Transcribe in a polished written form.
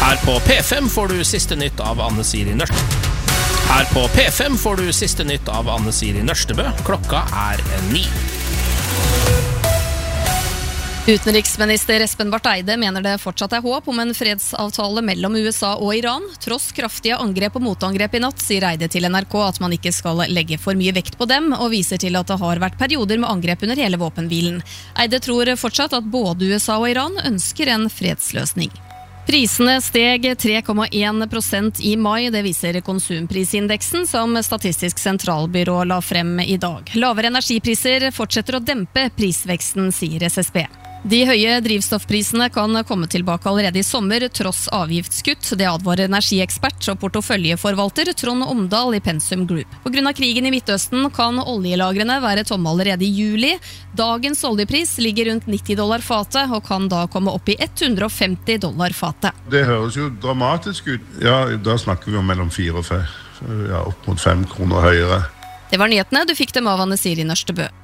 Her på P5 får du siste nytt av Anne Siri Nørstebø. Klokka 9. Utenriksminister Espen Barth Eide mener det fortsatt håp om en fredsavtale mellom USA og Iran. Tross kraftige angrep og motangrep i natt, sier Eide til NRK at man ikke skal legge for mye vekt på dem, og viser til at det har vært perioder med angrep under hele våpenhvilen. Eide tror fortsatt at både USA og Iran ønsker en fredsløsning. Prisene steg 3,1% i mai, det viser konsumprisindeksen som Statistisk sentralbyrå la frem i dag. Lavere energipriser fortsetter å dempe prisveksten, sier SSB. De høye drivstoffprisene kan komme tilbake allerede i sommer, tross avgiftskutt. Det advarer energiekspert og porteføljeforvalter Trond Omdal i Pensum Group. På grunn av krigen i Midtøsten kan oljelagrene være tomme allerede i juli. Dagens oljepris ligger rundt $90 fatet, og kan da komme opp i $150 fatet. Det høres jo dramatisk ut. Ja, da snakker vi om mellom 4 og 5, ja, opp mot 5 kroner høyere. Det var nyhetene, du fikk dem av Anne Siri Nørstebø.